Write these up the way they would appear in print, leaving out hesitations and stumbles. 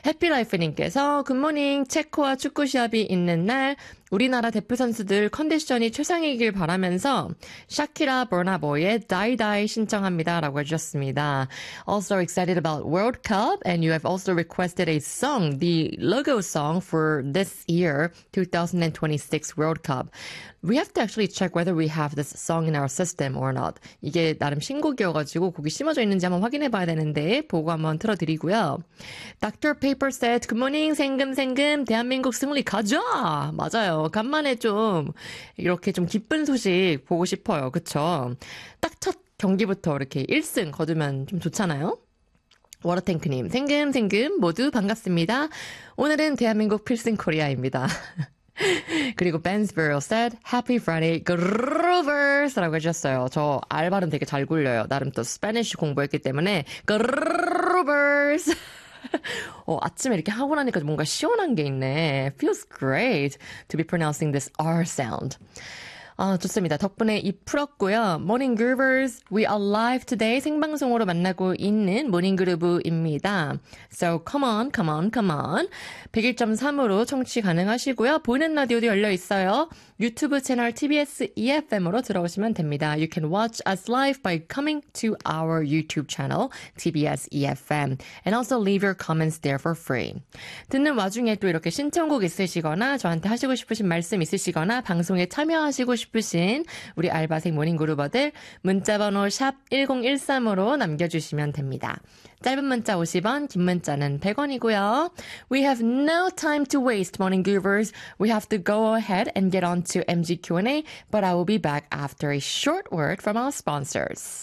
해피라이프님께서 굿모닝 체코와 축구 시합이 있는 날 우리나라 대표 선수들 컨디션이 최상이길 바라면서 샤키라 버나보이의 Die Die 신청합니다 라고 해주셨습니다. Also excited about World Cup and you have also requested a song, the logo song for this year, 2026 World Cup. We have to actually check whether we have this song in our system or not. 이게 나름 신곡이어가지고 곡이 심어져 있는지 한번 확인해봐야 되는데 보고 한번 틀어드리고요. Dr. Paper said, Good morning, 생금생금, 대한민국 승리 가자! 맞아요. 간만에 좀 이렇게 좀 기쁜 소식 보고 싶어요. 그쵸? 딱 첫 경기부터 이렇게 1승 거두면 좀 좋잖아요? 워터탱크님, 생금생금 모두 반갑습니다. 오늘은 대한민국 필승 코리아입니다. 그리고 Bensborough said, Happy Friday, Groovers! 라고 해주셨어요. 저 알 발음 되게 잘 굴려요. 나름 또 스페니쉬 공부했기 때문에 Groovers! 아침에 이렇게 하고 나니까 뭔가 시원한 게 있네. Feels great to be pronouncing this R sound. 좋습니다. 덕분에 입 풀었고요. Morning Groovers, we are live today. 생방송으로 만나고 있는 모닝그루브입니다. So come on, come on, come on. 101.3으로 청취 가능하시고요. 보이는 라디오도 열려 있어요. 유튜브 채널 TBS EFM으로 들어오시면 됩니다. You can watch us live by coming to our YouTube channel, TBS EFM. And also leave your comments there for free. 듣는 와중에 또 이렇게 신청곡 있으시거나 저한테 하시고 싶으신 말씀 있으시거나 방송에 참여하시고 싶으신 우리 알바생 모닝그루버들 문자번호 샵 1013으로 남겨주시면 됩니다. 짧은 문자 50원, 긴 문자는 100원이고요. We have no time to waste, morning groovers. We have to go ahead and get on to MG Q&A, but I will be back after a short word from our sponsors.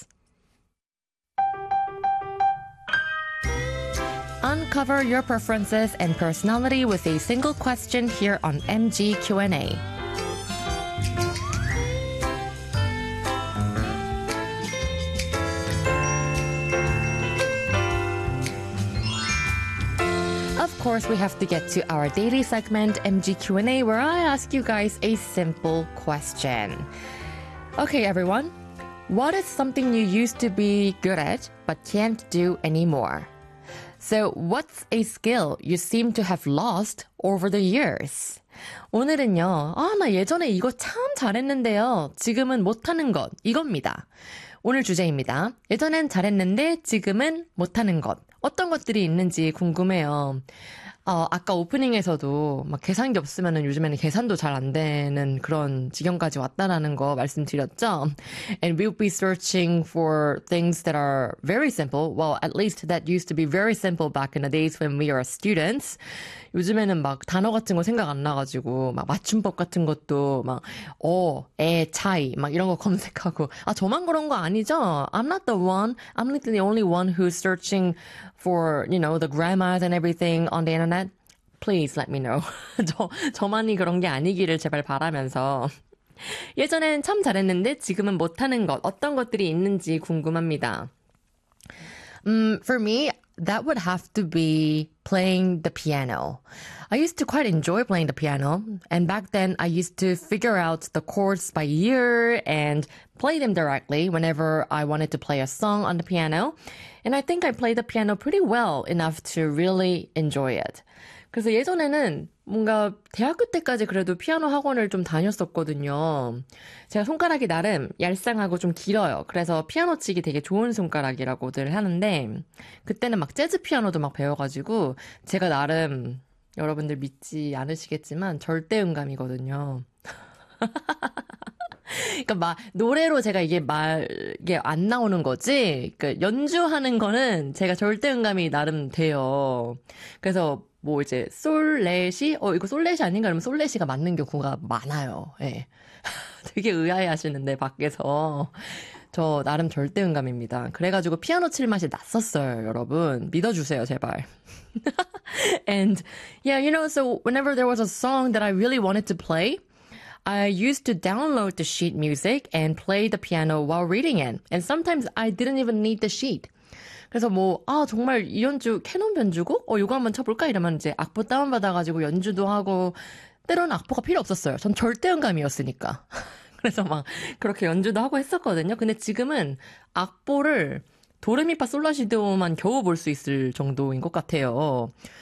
Uncover your preferences and personality with a single question here on MG Q&A. Of course, we have to get to our daily segment, MG Q&A, where I ask you guys a simple question. Okay, everyone. What is something you used to be good at but can't do anymore? So, what's a skill you seem to have lost over the years? 오늘은요, 나 예전에 이거 참 잘했는데요. 지금은 못하는 것, 이겁니다. 오늘 주제입니다. 예전엔 잘했는데 지금은 못하는 것. 어떤 것들이 있는지 궁금해요. 아까 오프닝에서도 막 계산기 없으면은 요즘에는 계산도 잘 안 되는 그런 지경까지 왔다라는 거 말씀드렸죠. And we'll be searching for things that are very simple. Well, at least that used to be very simple back in the days when we were students. 요즘에는 막 단어 같은 거 생각 안 나가지고 막 맞춤법 같은 것도 막 차이 막 이런 거 검색하고 저만 그런 거 아니죠? I'm not the one. I'm not the only one who's searching for, the grammars and everything on the internet. Please let me know. 저만이 그런 게 아니기를 제발 바라면서. 예전엔 참 잘했는데 지금은 못하는 것, 어떤 것들이 있는지 궁금합니다. For me, that would have to be playing the piano. I used to quite enjoy playing the piano, and back then I used to figure out the chords by ear and play them directly whenever I wanted to play a song on the piano. And I think I played the piano pretty well enough to really enjoy it. 그래서 예전에는 뭔가 대학교 때까지 그래도 피아노 학원을 좀 다녔었거든요. 제가 손가락이 나름 얄쌍하고 좀 길어요. 그래서 피아노 치기 되게 좋은 손가락이라고들 하는데 그때는 막 재즈 피아노도 막 배워가지고 제가 나름 여러분들 믿지 않으시겠지만 절대 음감이거든요. 그러니까 막 노래로 제가 이게 안 나오는 거지. 그러니까 연주하는 거는 제가 절대 음감이 나름 돼요. 그래서 뭐 이제 솔레시 이거 솔레시 아닌가 그러면 솔레시가 맞는 경우가 많아요. 예. 되게 의아해 하시는데 밖에서 저 나름 절대 음감입니다. 그래가지고 피아노 칠 맛이 났었어요, 여러분. 믿어주세요, 제발. And yeah, so whenever there was a song that I really wanted to play, I used to download the sheet music and play the piano while reading it. And sometimes I didn't even need the sheet. 그래서 정말 이 연주 캐논 변주곡? 이거 한번 쳐볼까? 이러면 이제 악보 다운받아가지고 연주도 하고, 때로는 악보가 필요 없었어요. 전 절대 음감이었으니까. 그래서 막 그렇게 연주도 하고 했었거든요. 근데 지금은 악보를 도레미파 솔라시도만 겨우 볼 수 있을 정도인 것 같아요.